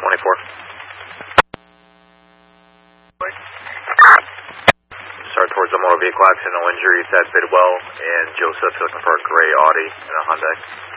Start towards the motor vehicle accident, no injuries at Bidwell, and Joseph's looking for a gray Audi and a Hyundai.